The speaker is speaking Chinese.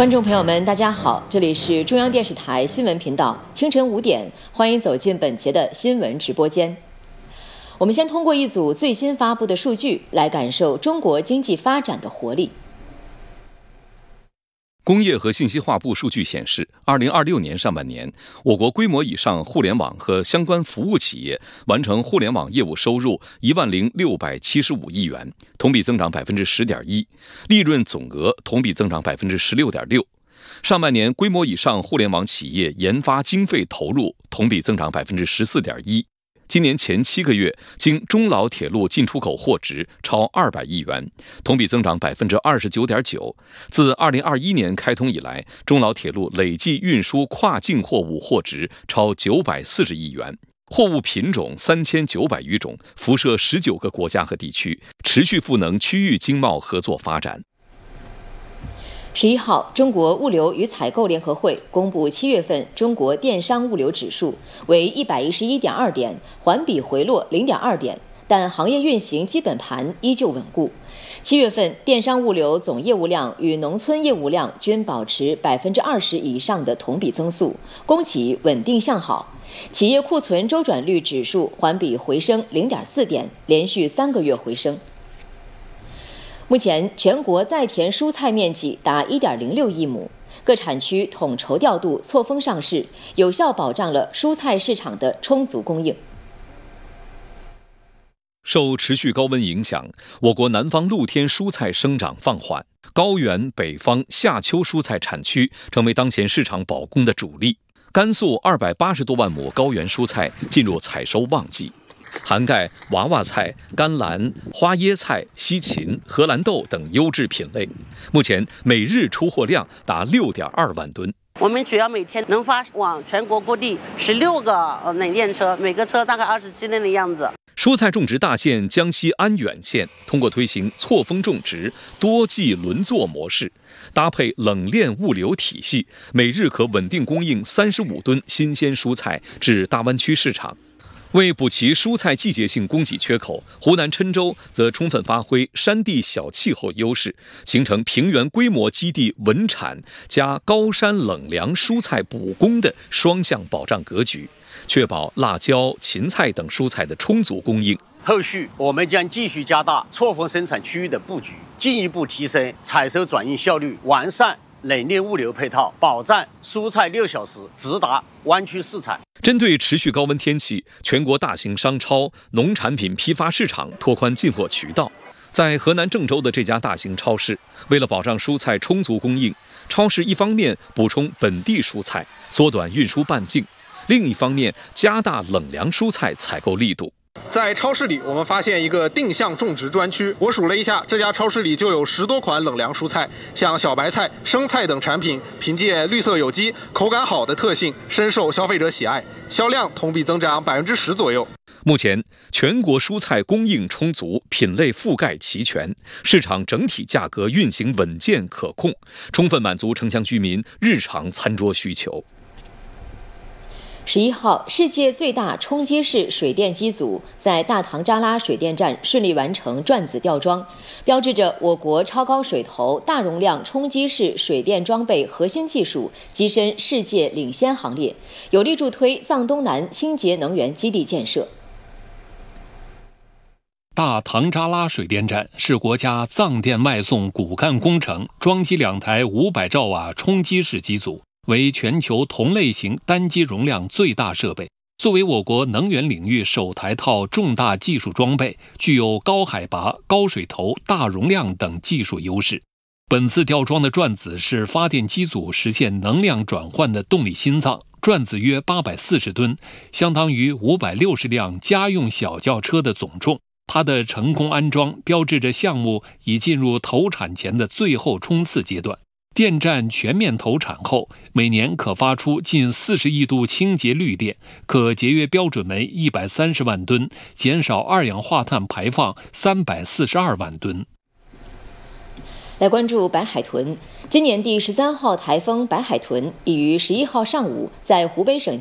观众朋友们，大家好，这里是中央电视台新闻频道，清晨5点，欢迎走进本节的新闻直播间。我们先通过一组最新发布的数据来感受中国经济发展的活力。 工业和信息化部数据显示，2026年上半年，我国规模以上互联网和相关服务企业完成互联网业务收入10675亿元，同比增长10.1%，利润总额同比增长16.6%。上半年规模以上互联网企业研发经费投入同比增长14.1%。今年前7个月，经中老铁路进出口货值超200亿元，同比增长29.9%。自2021年开通以来，中老铁路累计运输跨境货物货值超940亿元，货物品种3900余种，辐射19个国家和地区，持续赋能区域经贸合作发展。 11号，中国物流与采购联合会公布7月份中国电商物流指数为111.2点，环比回落0.2点，但行业运行基本盘依旧稳固。7月份电商物流总业务量与农村业务量均保持20%以上的同比增速，供给稳定向好。企业库存周转率指数环比回升0.4点，连续3个月回升。目前，全国在田蔬菜面积达1.06亿亩，各产区统筹调度、错峰上市，有效保障了蔬菜市场的充足供应。 受持续高温影响，我国南方露天蔬菜生长放缓，高原、北方、夏秋蔬菜产区成为当前市场保供的主力。甘肃280多万亩高原蔬菜进入采收旺季，涵盖娃娃菜、甘蓝、花椰菜、西芹、荷兰豆等优质品类。目前每日出货量达6.2万吨。 我们主要每天能发往全国各地16个冷链车，每个车大概27吨的样子。 蔬菜种植大县江西安远县通过推行错峰种植、多季轮作模式，搭配冷链物流体系，每日可稳定供应35吨新鲜蔬菜至大湾区市场。为补齐蔬菜季节性供给缺口，湖南郴州则充分发挥山地小气候优势，形成平原规模基地稳产加高山冷凉蔬菜补供的双向保障格局，确保辣椒、芹菜等蔬菜的充足供应。 后续我们将继续加大错峰生产区域的布局，进一步提升采收转运效率，完善冷链物流配套，保障蔬菜6小时直达湾区市场。 针对持续高温天气，全国大型商超、农产品批发市场拓宽进货渠道。在河南郑州的这家大型超市，为了保障蔬菜充足供应，超市一方面补充本地蔬菜，缩短运输半径，另一方面加大冷凉蔬菜采购力度。 在超市里，我们发现一个定向种植专区。我数了一下，这家超市里就有10多款冷凉蔬菜，像小白菜、生菜等产品，凭借绿色有机、口感好的特性，深受消费者喜爱，销量同比增长10%左右。 目前，全国蔬菜供应充足，品类覆盖齐全，市场整体价格运行稳健可控，充分满足城乡居民日常餐桌需求。 11号，世界最大冲击式水电机组在大唐扎拉水电站顺利完成转子吊装，标志着我国超高水头大容量冲击式水电装备核心技术跻身世界领先行列，有力助推藏东南清洁能源基地建设。 大唐扎拉水电站是国家藏电外送骨干工程，装机2台500兆瓦冲击式机组，为全球同类型单机容量最大设备。作为我国能源领域首台套重大技术装备，具有高海拔、高水头、大容量等技术优势。本次吊装的转子是发电机组实现能量转换的动力心脏，转子约840吨，相当于560辆家用小轿车的总重。它的成功安装标志着项目已进入投产前的最后冲刺阶段。电站全面投产后，每年可发出近40亿度清洁绿电，可节约标准煤130万吨，减少二氧化碳排放342万吨。 来关注白海豚，今年第13号台风白海豚已于11号上午在湖北省